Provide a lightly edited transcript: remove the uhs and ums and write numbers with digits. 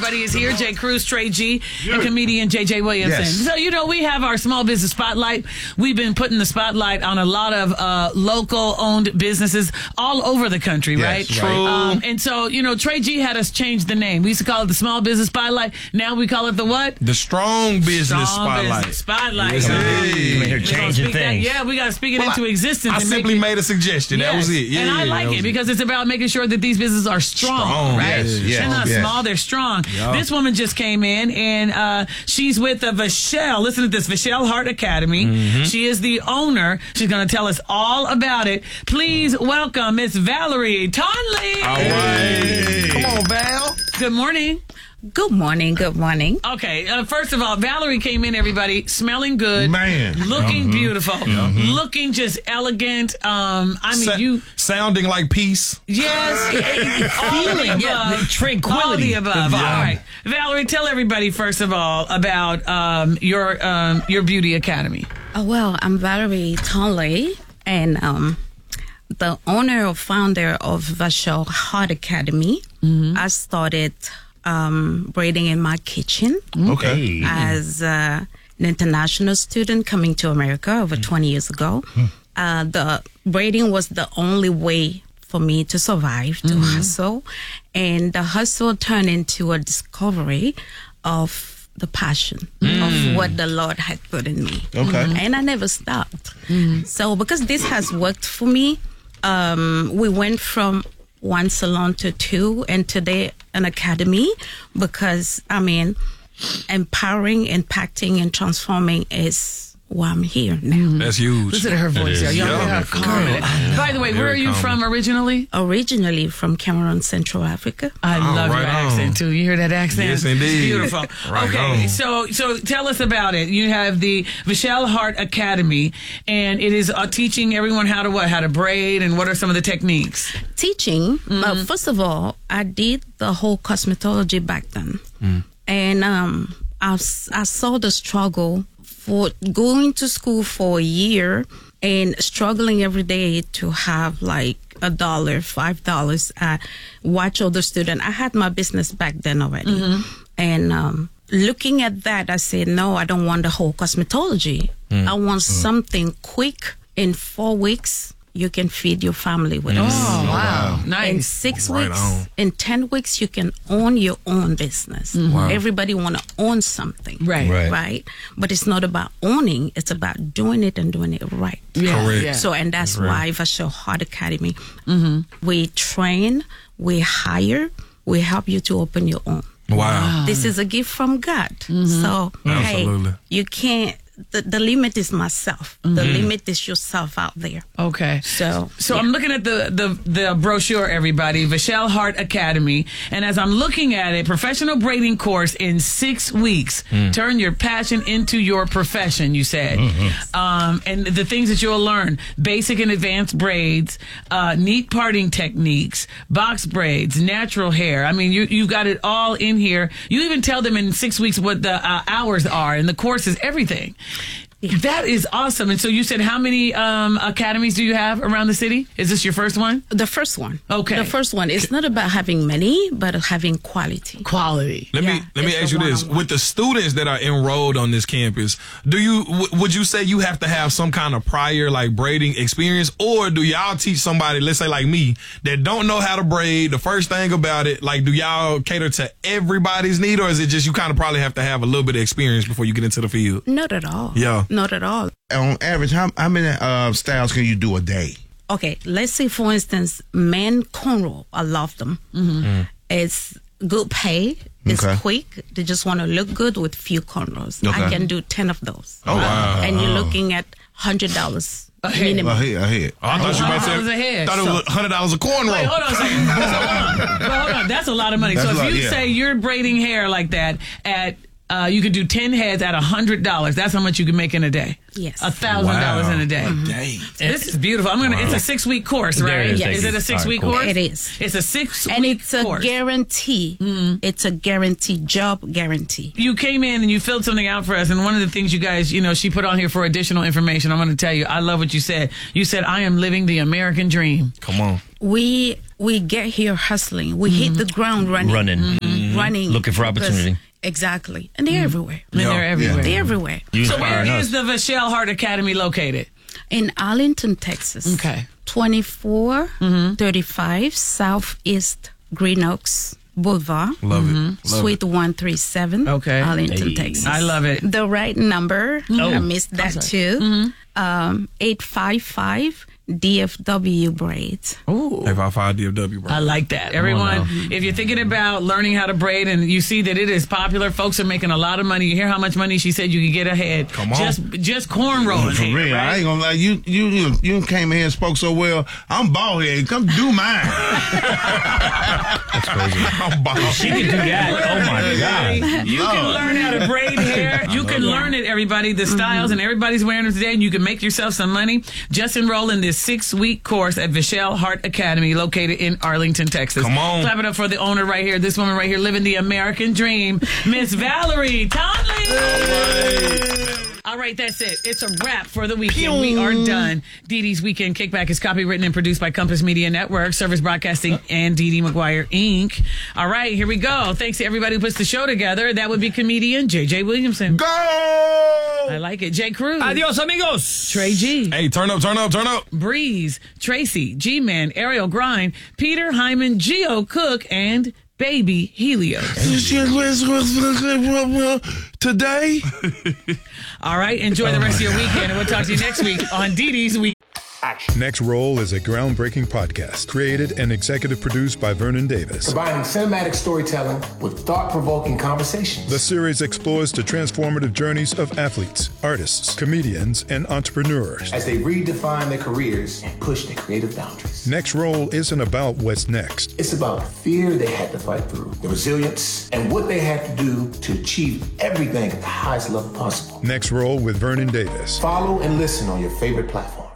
everybody is here. Jay Cruz, Trey G, and comedian JJ Williamson. Yes. So, we have our small business spotlight. We've been putting the spotlight on a lot of local owned businesses all over the country, right? True. And so, Trey G had us change the name. We used to call it the small business spotlight. Now we call it the what? The strong business spotlight. Business spotlight. Yes, indeed. They're changing things. We got to speak it into existence. I and simply make made a suggestion. Yes. That was it. Yeah, and I like it because it's about making sure that these businesses are strong, right? Yes. They're not Yes. small, they're strong. Yeah. This woman just came in and she's with Vachelle. Listen to this, Vachelle Hart Academy. Mm-hmm. She is the owner. She's going to tell us all about it. Please welcome Miss Valerie Tonley. All right. Come on, Val. Good morning. Good morning. Good morning. Okay, first of all, Valerie came in, everybody, smelling good. Man. Looking beautiful. Looking just elegant. You... Sounding like peace. Yes. All of the above. Tranquility. All the above. Yeah. All right. Valerie, tell everybody, first of all, about your beauty academy. Well, I'm Valerie Tonley, and the owner or founder of Vachelle Hart Academy. I started braiding in my kitchen Okay. as an international student coming to America over 20 years ago. The braiding was the only way for me to survive, to hustle. And the hustle turned into a discovery of the passion of what the Lord had put in me. Okay. And I never stopped. So because this has worked for me, we went from one salon to two, and today an academy, because empowering, impacting, and transforming is why I'm here now. That's huge. Listen to her voice, y'all. Y'all Yeah. hear her confident. By the way, where are you from originally? Originally from Cameroon, Central Africa. I love right your on. accent too. You hear that accent? Yes, indeed. It's beautiful. Right okay, on. so tell us about it. You have the Vachelle Hart Academy, and it is teaching everyone how to braid, and what are some of the techniques? Teaching, first of all, I did the whole cosmetology back then. And I saw the struggle for going to school for a year and struggling every day to have like $1, $5. I watch other students. I had my business back then already. And looking at that, I said, no, I don't want the whole cosmetology. I want something quick. In 4 weeks, you can feed your family with us. Oh, wow. Nice. In 6 Right weeks, on. in 10 weeks, you can own your own business. Everybody want to own something. Right. But it's not about owning. It's about doing it and doing it right. Yeah, Correct. yeah. So, and that's why Vachelle Hart Academy, we train, we hire, we help you to open your own. Wow. This is a gift from God. So, Absolutely. hey, you can't, the limit is myself. The limit is yourself out there. Okay. So I'm looking at the brochure, everybody, Vachelle Hart Academy. And as I'm looking at it, professional braiding course in 6 weeks. Turn your passion into your profession, you said. And the things that you'll learn, basic and advanced braids, neat parting techniques, box braids, natural hair. I mean, you've got it all in here. You even tell them in 6 weeks what the hours are and the courses, everything. That is awesome. And so you said, how many academies do you have around the city? Is this your first one? the first one. Okay. The first one. It's not about having many, but having quality. Quality. Let me it's ask you the this: one-on-one. with the students that are enrolled on this campus, would you say you have to have some kind of prior like braiding experience, or do y'all teach somebody, let's say like me, that don't know how to braid? The first thing about it, like, do y'all cater to everybody's need, or is it just you kind of probably have to have a little bit of experience before you get into the field? Not at all. Yeah. Not at all. On average, how many styles can you do a day? Okay, let's say, for instance, men cornrow. I love them. It's good pay. It's Okay. quick. They just want to look good with few cornrows. Okay. I can do 10 of those. Oh, wow. And you're looking at $100 head. minimum. Ahead. Oh, I thought you might $100 a say head. thought it was $100 a cornrow. Wait, hold on a second. Hold on. That's a lot of money. That's So a if lot, you yeah. say you're braiding hair like that at you could do 10 heads at $100. That's how much you can make in a day. Yes. $1,000 in a day. Dang. This is beautiful. It's a 6 week course, right? There is Yes. Is it a 6 week All right, course? cool. It is. It's a 6 week And it's a course. guarantee. It's a guarantee, job guarantee. You came in and you filled something out for us, and one of the things you guys, she put on here for additional information. I'm going to tell you, I love what you said. You said, I am living the American dream. Come on. We get here hustling. We hit the ground running. running. Looking for because- opportunity. Exactly. And they're everywhere. And they're everywhere. They're everywhere. You So where inspiring is us. the Vachelle Hart Academy located? In Arlington, Texas. Okay. 2435 Southeast Green Oaks Boulevard. Love it. Love Suite 137. Okay. Arlington, Hey. Texas. I love it. The right number, I missed that too. 855 DFW Braids. Ooh. it. 855 DFW, bro. I like that. Everyone, if you're thinking about learning how to braid and you see that it is popular, folks are making a lot of money. You hear how much money she said you could get ahead. Come on. Just cornrolling. For hair, real, right? I ain't gonna lie. You came in here and spoke so well. I'm bald head. Come do mine. That's crazy. I'm bald. She can do that. Oh my God. You can learn how to braid hair. You can learn it, everybody. The styles, and everybody's wearing them today, and you can make yourself some money. Just enroll in this 6-week course at Vachelle Hart Academy, located in Arlington, Texas. Come on. Clap it up for the owner right here. This woman right here living the American dream, Miss Valerie Conley. All right, that's it. It's a wrap for the weekend. We are done. Dee Dee's Weekend Kickback is copywritten and produced by Compass Media Network, Service Broadcasting, and Dee Dee McGuire, Inc. All right, here we go. Thanks to everybody who puts the show together. That would be comedian J.J. Williamson. Go! I like it. J. Cruz. Adios, amigos. Trey G. Hey, turn up, turn up, turn up. Breeze. Tracy. G-Man. Ariel Grind. Peter Hyman. Geo Cook. And Baby Helios. Today? All right, enjoy the rest of your weekend, and we'll talk to you next week on Dee Dee's Week. Next Roll is a groundbreaking podcast created and executive produced by Vernon Davis. Combining cinematic storytelling with thought-provoking conversations. The series explores the transformative journeys of athletes, artists, comedians, and entrepreneurs. As they redefine their careers and push their creative boundaries. Next Roll isn't about what's next. It's about the fear they had to fight through, the resilience, and what they had to do to achieve everything at the highest level possible. Next Roll with Vernon Davis. Follow and listen on your favorite platform.